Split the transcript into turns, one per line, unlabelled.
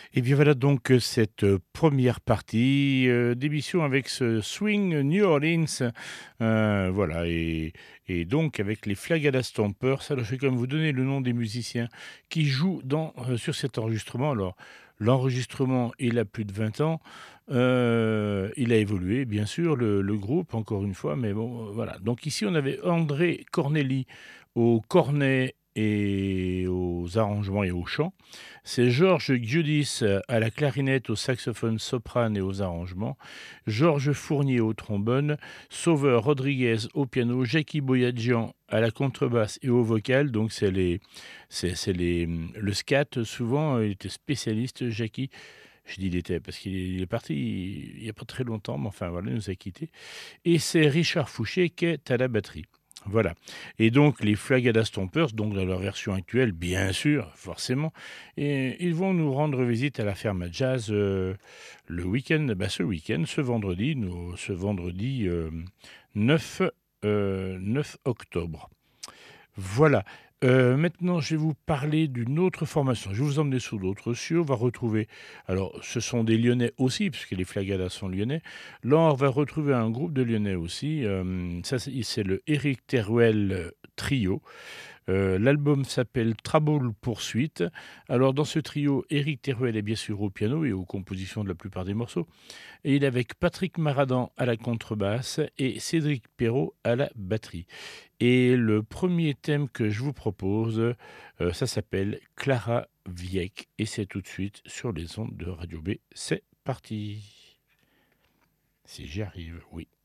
Et bien voilà donc cette première partie d'émission avec ce swing New Orleans. Voilà, et donc avec les Flagada Stompers. Alors je vais quand même vous donner le nom des musiciens qui jouent sur cet enregistrement. Alors l'enregistrement, il a plus de 20 ans. Il a évolué, bien sûr, le groupe, encore une fois, mais bon, voilà. Donc ici, on avait André Corneli au cornet et aux arrangements et au chant. C'est Georges Giudis à la clarinette, au saxophone soprane et aux arrangements, Georges Fournier au trombone, Sauveur Rodriguez au piano, Jackie Boyadjian à la contrebasse et au vocal. Donc le scat. Souvent, il était spécialiste, Jackie. Je dis il était parce qu'il est parti il n'y a pas très longtemps, mais enfin voilà, il nous a quittés. Et c'est Richard Fouché qui est à la batterie. Voilà. Et donc les Flagada Stompers, donc dans leur version actuelle, bien sûr, forcément, et ils vont nous rendre visite à la ferme à jazz le week-end, ce vendredi, 9, 9 octobre. Voilà. Maintenant, je vais vous parler d'une autre formation. Je vais vous emmener sous d'autres cieux. On va retrouver, alors ce sont des Lyonnais aussi, puisque les Flagadas sont lyonnais. Là, on va retrouver un groupe de Lyonnais aussi. Ça, c'est le Éric Teruel Trio. L'album s'appelle Trouble Poursuite. Alors dans ce trio, Éric Teruel est bien sûr au piano et aux compositions de la plupart des morceaux. Et il est avec Patrick Maradan à la contrebasse et Cédric Perrault à la batterie. Et le premier thème que je vous propose, ça s'appelle Clara Wieck et c'est tout de suite sur les ondes de Radio B. C'est parti. Si j'y arrive, oui.